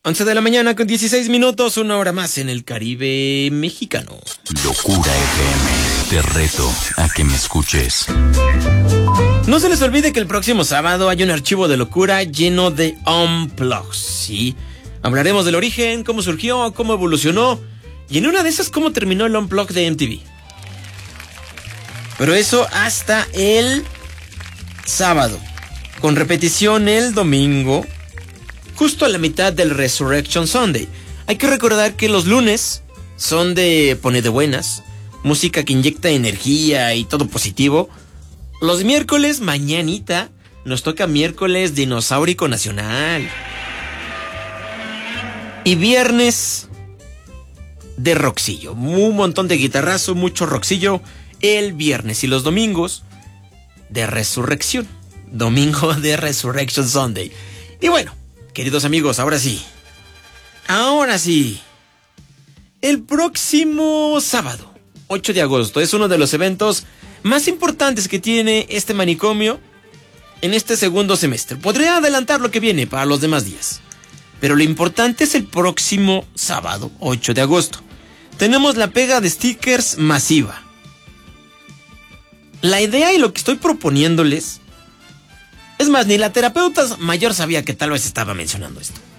11 de la mañana con 16 minutos, una hora más en el Caribe mexicano. Locura FM, te reto a que me escuches. No se les olvide que el próximo sábado hay un archivo de locura lleno de unplugs, ¿sí? Hablaremos del origen, cómo surgió, cómo evolucionó, y en una de esas cómo terminó el unplug de MTV. Pero eso hasta el sábado, con repetición el domingo, justo a la mitad del Resurrection Sunday. Hay que recordar que los lunes son de pone de buenas, música que inyecta energía y todo positivo. Los miércoles, mañanita, nos toca miércoles dinosaurico nacional. Y viernes de rockcillo, un montón de guitarrazo, mucho rockcillo el viernes. Y los domingos de resurrección, domingo de Resurrection Sunday. Y bueno, queridos amigos, ahora sí, el próximo sábado, 8 de agosto, es uno de los eventos más importantes que tiene este manicomio en este segundo semestre. Podría adelantar lo que viene para los demás días, pero lo importante es el próximo sábado, 8 de agosto. Tenemos la pega de stickers masiva. La idea y lo que estoy proponiéndoles, es más, ni la terapeuta mayor sabía que tal vez estaba mencionando esto.